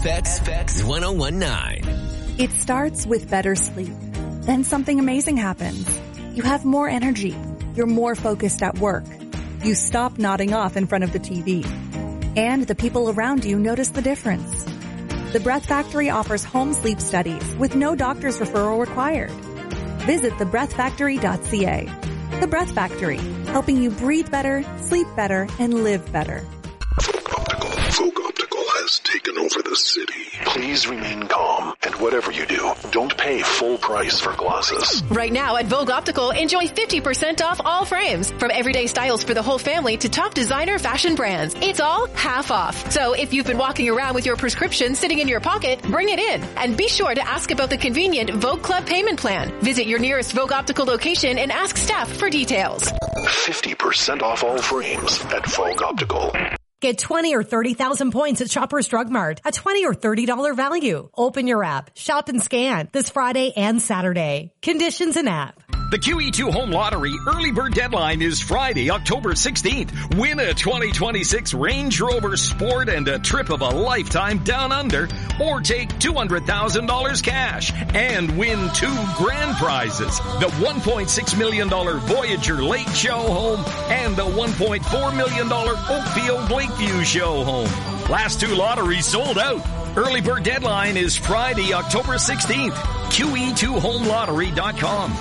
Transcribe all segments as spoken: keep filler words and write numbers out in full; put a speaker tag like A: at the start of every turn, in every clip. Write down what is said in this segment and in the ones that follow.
A: F X, F X ten nineteen.
B: It starts with better sleep. Then something amazing happens. You have more energy. You're more focused at work. You stop nodding off in front of the T V. And the people around you notice the difference. The Breath Factory offers home sleep studies with no doctor's referral required. Visit the breath factory dot c a. The Breath Factory, helping you breathe better, sleep better, and live better.
C: Vogue Optical. Vogue Optical has taken over the city. Please remain calm, and whatever you do, don't pay full price for glasses.
D: Right now at Vogue Optical, enjoy fifty percent off all frames. From everyday styles for the whole family to top designer fashion brands. It's all half off. So if you've been walking around with your prescription sitting in your pocket, bring it in. And be sure to ask about the convenient Vogue Club payment plan. Visit your nearest Vogue Optical location and ask staff for details.
C: fifty percent off all frames at Vogue Optical.
E: Get twenty or thirty thousand points at Shoppers Drug Mart. A twenty or thirty dollars value. Open your app, shop and scan this Friday and Saturday. Conditions and app.
F: The Q E two Home Lottery early bird deadline is Friday, October sixteenth. Win a twenty twenty-six Range Rover Sport and a trip of a lifetime down under, or take two hundred thousand dollars cash and win two grand prizes. The one point six million dollars Voyager Lake Show Home and the one point four million dollars Oakfield Lakeview Show Home. Last two lotteries sold out. Early bird deadline is Friday, October sixteenth. Q E two home lottery dot com.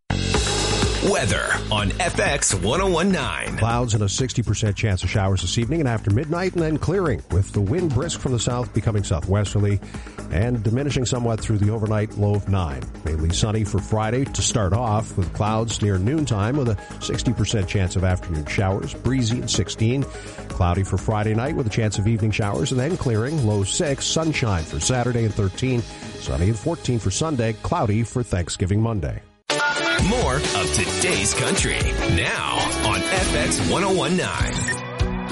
A: Weather on F X ten nineteen.
G: Clouds and a sixty percent chance of showers this evening and after midnight, and then clearing with the wind brisk from the south becoming southwesterly and diminishing somewhat through the overnight low of nine. Mainly sunny for Friday to start off with clouds near noontime with a sixty percent chance of afternoon showers, breezy at sixteen. Cloudy for Friday night with a chance of evening showers and then clearing, low six. Sunshine for Saturday and thirteen. Sunny and fourteen for Sunday. Cloudy for Thanksgiving Monday.
A: More of today's country now on F X ten nineteen.